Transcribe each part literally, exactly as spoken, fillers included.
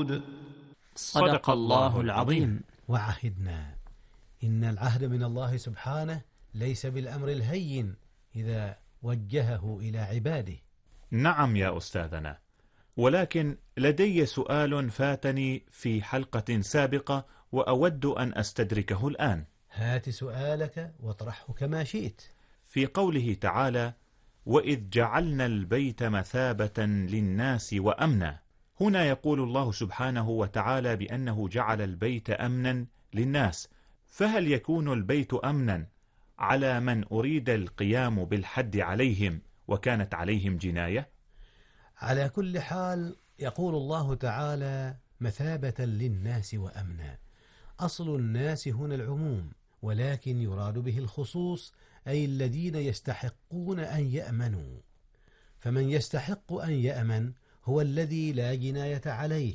الحدود. صدق الله العظيم. وعهدنا، إن العهد من الله سبحانه ليس بالأمر الهين إذا وجهه إلى عباده. نعم يا أستاذنا، ولكن لدي سؤال فاتني في حلقة سابقة وأود أن أستدركه الآن. هات سؤالك واطرحه كما شئت. في قوله تعالى: وإذ جعلنا البيت مثابة للناس وأمنا، هنا يقول الله سبحانه وتعالى بأنه جعل البيت أمنا للناس، فهل يكون البيت أمنا على من أريد القيام بالحد عليهم وكانت عليهم جناية؟ على كل حال يقول الله تعالى مثابة للناس وأمنا. أصل الناس هنا العموم، ولكن يراد به الخصوص، أي الذين يستحقون أن يأمنوا. فمن يستحق أن يأمن هو الذي لا جناية عليه،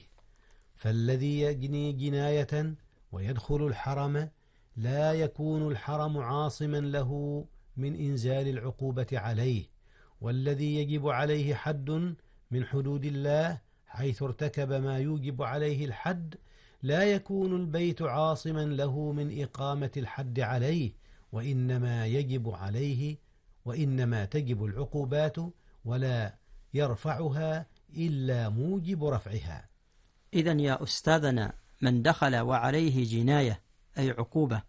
فالذي يجني جناية ويدخل الحرم لا يكون الحرم عاصما له من إنزال العقوبة عليه، والذي يجب عليه حد من حدود الله حيث ارتكب ما يوجب عليه الحد لا يكون البيت عاصما له من إقامة الحد عليه، وإنما يجب عليه وإنما تجب العقوبات ولا يرفعها إلا موجب رفعها. إذن يا أستاذنا، من دخل وعليه جناية أي عقوبة،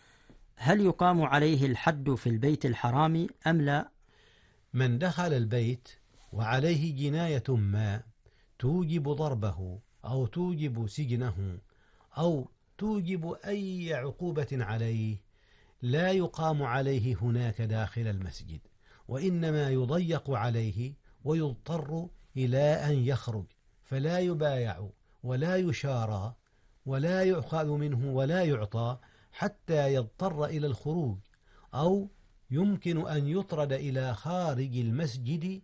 هل يقام عليه الحد في البيت الحرام أم لا؟ من دخل البيت وعليه جناية ما توجب ضربه أو توجب سجنه أو توجب أي عقوبة عليه لا يقام عليه هناك داخل المسجد، وإنما يضيق عليه ويضطر إلى أن يخرج، فلا يبايع ولا يشارى ولا يؤخذ منه ولا يعطى حتى يضطر إلى الخروج، أو يمكن أن يطرد إلى خارج المسجد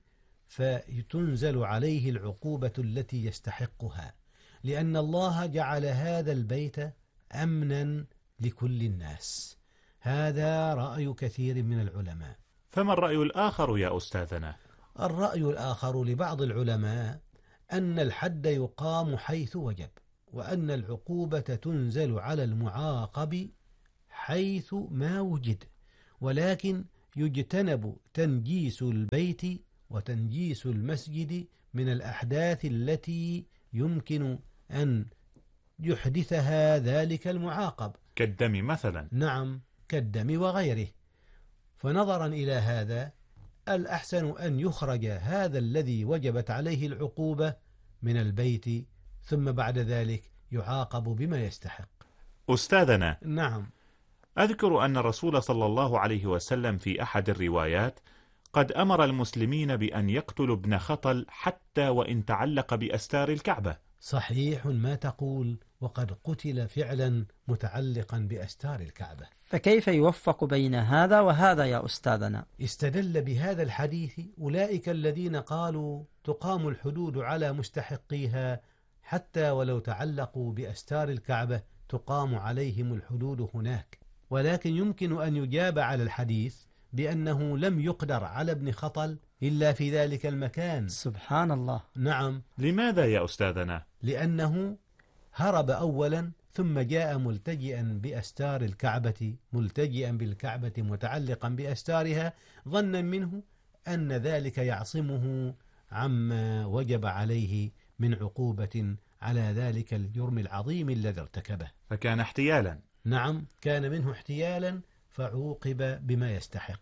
فتنزل عليه العقوبة التي يستحقها، لأن الله جعل هذا البيت أمنا لكل الناس. هذا رأي كثير من العلماء. فما الرأي الآخر يا أستاذنا؟ الرأي الآخر لبعض العلماء أن الحد يقام حيث وجب، وأن العقوبة تنزل على المعاقب حيث ما وجد، ولكن يجتنب تنجيس البيت وتنجيس المسجد من الأحداث التي يمكن أن يحدثها ذلك المعاقب كالدم مثلا. نعم، كالدم وغيره. فنظرا إلى هذا الأحسن أن يخرج هذا الذي وجبت عليه العقوبة من البيت، ثم بعد ذلك يعاقب بما يستحق. أستاذنا، نعم، أذكر أن الرسول صلى الله عليه وسلم في أحد الروايات قد أمر المسلمين بأن يقتلوا ابن خطل حتى وإن تعلق بأستار الكعبة. صحيح ما تقول، وقد قتل فعلا متعلقا بأستار الكعبة. فكيف يوفق بين هذا وهذا يا أستاذنا؟ استدل بهذا الحديث أولئك الذين قالوا تقام الحدود على مستحقيها حتى ولو تعلقوا بأستار الكعبة تقام عليهم الحدود هناك، ولكن يمكن أن يجاب على الحديث بأنه لم يقدر على ابن خطل إلا في ذلك المكان. سبحان الله. نعم. لماذا يا أستاذنا؟ لأنه هرب أولا ثم جاء ملتجئا بأستار الكعبة، ملتجئا بالكعبة متعلقا بأستارها، ظنا منه أن ذلك يعصمه عما وجب عليه من عقوبة على ذلك الجرم العظيم الذي ارتكبه، فكان احتيالا. نعم، كان منه احتيالا فعوقب بما يستحق.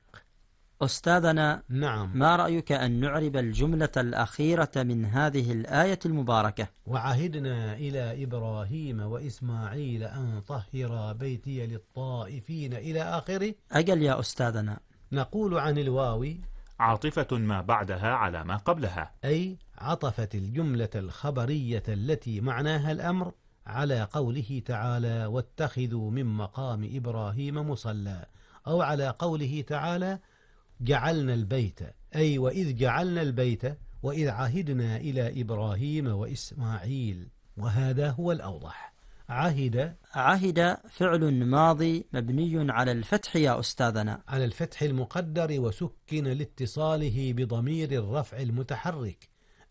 أستاذنا، نعم، ما رأيك أن نعرب الجملة الأخيرة من هذه الآية المباركة؟ وعهدنا إلى إبراهيم وإسماعيل أن طهر بيتي للطائفين إلى آخره. أجل يا أستاذنا. نقول عن الواو عاطفة ما بعدها على ما قبلها، أي عطفت الجملة الخبرية التي معناها الأمر على قوله تعالى واتخذوا من مقام إبراهيم مصلى، أو على قوله تعالى جعلنا البيت، أي وإذ جعلنا البيت وإذ عهدنا إلى إبراهيم وإسماعيل، وهذا هو الأوضح. عهد عهد فعل ماضي مبني على الفتح يا أستاذنا، على الفتح المقدر وسكن لاتصاله بضمير الرفع المتحرك،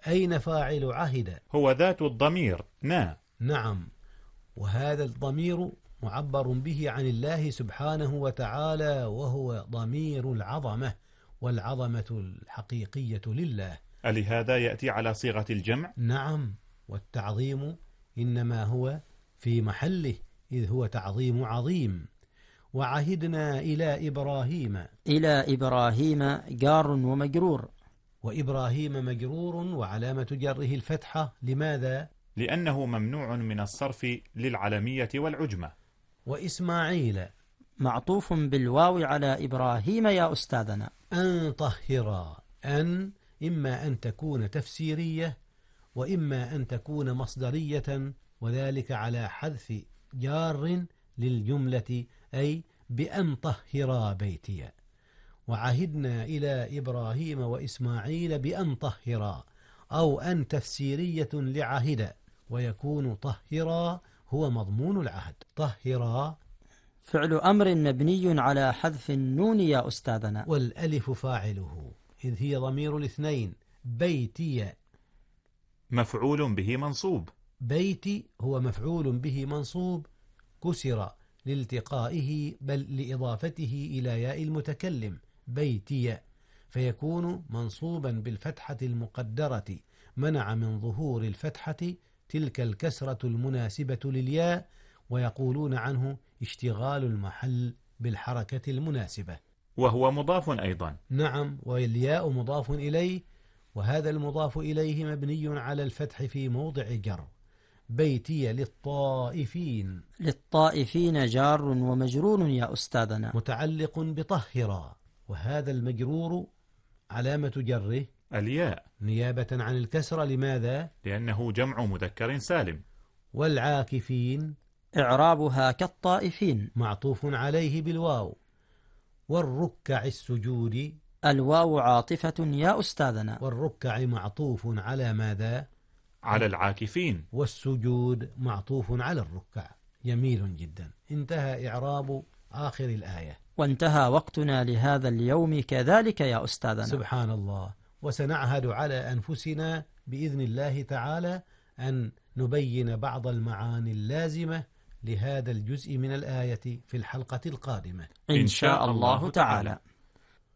أين فاعل عهد؟ هو ذات الضمير نا. نعم، وهذا الضمير معبر به عن الله سبحانه وتعالى، وهو ضمير العظمة، والعظمة الحقيقية لله. ألهذا يأتي على صيغة الجمع؟ نعم، والتعظيم إنما هو في محله، إذ هو تعظيم عظيم. وعهدنا إلى إبراهيم. إلى إبراهيم جار ومجرور، وإبراهيم مجرور وعلامة جره الفتحة. لماذا؟ لأنه ممنوع من الصرف للعلمية والعجمة. وإسماعيل معطوف بالواو على إبراهيم يا أستاذنا. أن طهرا. أن إما أن تكون تفسيرية وإما أن تكون مصدرية، وذلك على حذف جار للجملة، أي بأن طهرا بيتي. وعهدنا إلى إبراهيم وإسماعيل بأن طهرا، أو أن تفسيرية لعهد، ويكون طهرا هو مضمون العهد. طهرا فعل أمر مبني على حذف النون يا أستاذنا، والألف فاعله، إذ هي ضمير الاثنين. بيتي مفعول به منصوب. بيتي هو مفعول به منصوب، كسر لالتقائه بل لإضافته إلى ياء المتكلم بيتي، فيكون منصوبا بالفتحة المقدرة، منع من ظهور الفتحة تلك الكسرة المناسبة للياء، ويقولون عنه اشتغال المحل بالحركة المناسبة. وهو مضاف أيضا. نعم، والياء مضاف إليه، وهذا المضاف إليه مبني على الفتح في موضع جر. بيتي للطائفين. للطائفين جار ومجرور يا أستاذنا، متعلق بطهرا، وهذا المجرور علامة جره الياء نيابة عن الكسرة. لماذا؟ لأنه جمع مذكر سالم. والعاكفين إعرابها كالطائفين، معطوف عليه بالواو. والركع السجود. الواو عاطفة يا أستاذنا، والركع معطوف على ماذا؟ على العاكفين. والسجود معطوف على الركع. جميل جدا. انتهى إعراب آخر الآية. وانتهى وقتنا لهذا اليوم كذلك يا أستاذنا. سبحان الله. وسنعهد على أنفسنا بإذن الله تعالى أن نبين بعض المعاني اللازمة لهذا الجزء من الآية في الحلقة القادمة إن شاء الله تعالى.